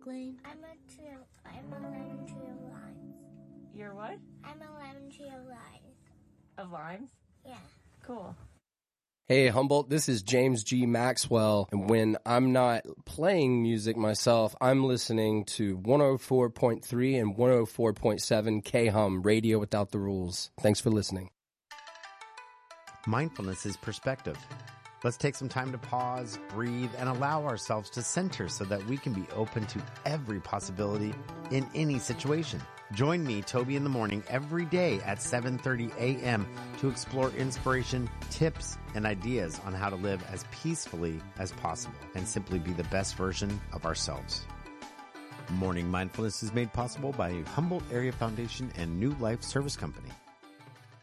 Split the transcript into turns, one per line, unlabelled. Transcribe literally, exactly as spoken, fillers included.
McLean?
I'm a tree of, I'm a lemon tree of limes.
You're what?
I'm a lemon tree of limes.
Of limes?
Yeah.
Cool.
Hey, Humboldt, this is James G. Maxwell, and when I'm not playing music myself, I'm listening to one oh four point three and one oh four point seven K-Hum, Radio Without the Rules. Thanks for listening.
Mindfulness is perspective. Let's take some time to pause, breathe, and allow ourselves to center so that we can be open to every possibility in any situation. Join me, Toby, in the morning every day at seven thirty a.m. to explore inspiration, tips, and ideas on how to live as peacefully as possible and simply be the best version of ourselves. Morning Mindfulness is made possible by Humboldt Area Foundation and New Life Service Company.